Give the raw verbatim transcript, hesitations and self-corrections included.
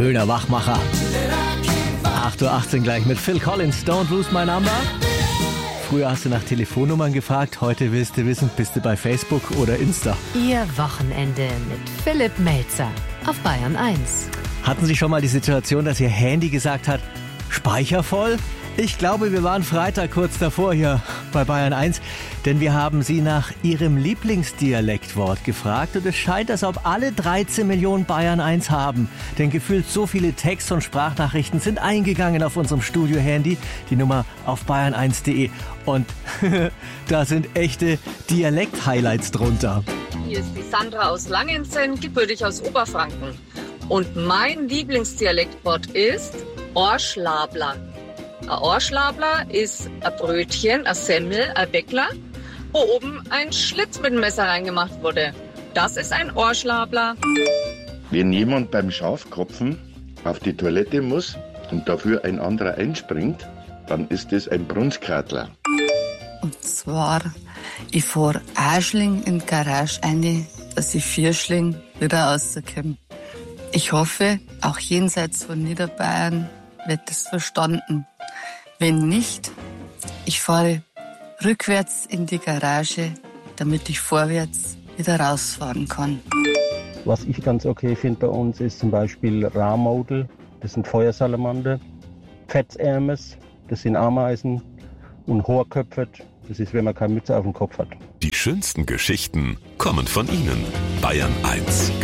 schöner Wachmacher. acht Uhr achtzehn gleich mit Phil Collins, Don't Lose My Number. Früher hast du nach Telefonnummern gefragt, heute willst du wissen, bist du bei Facebook oder Insta? Ihr Wochenende mit Philipp Melzer auf Bayern eins. Hatten Sie schon mal die Situation, dass Ihr Handy gesagt hat, Speicher voll? Ich glaube, wir waren Freitag kurz davor hier bei Bayern eins, denn wir haben Sie nach Ihrem Lieblingsdialektwort gefragt und es scheint, als ob alle dreizehn Millionen Bayern eins haben. Denn gefühlt so viele Text- und Sprachnachrichten sind eingegangen auf unserem Studio-Handy, die Nummer auf bayern eins punkt de und da sind echte Dialekt-Highlights drunter. Hier ist die Sandra aus Langenzenn, gebürtig aus Oberfranken. Und mein Lieblingsdialektwort ist Ohrschlabler. Ein Ohrschlabler ist ein Brötchen, ein Semmel, ein Bäckler, wo oben ein Schlitz mit dem Messer reingemacht wurde. Das ist ein Ohrschlabler. Wenn jemand beim Schafkopfen auf die Toilette muss und dafür ein anderer einspringt, dann ist es ein Brunskatler. Und zwar, ich fahr Aschling in die Garage rein, dass ich Vierschling wieder rauskomme. Ich hoffe, auch jenseits von Niederbayern wird es verstanden. Wenn nicht, ich fahre rückwärts in die Garage, damit ich vorwärts wieder rausfahren kann. Was ich ganz okay finde bei uns ist zum Beispiel Rahmodel, das sind Feuersalamander, Fettärmes, das sind Ameisen und Hohrköpfet, das ist, wenn man keine Mütze auf dem Kopf hat. Die schönsten Geschichten kommen von Ihnen. Bayern eins.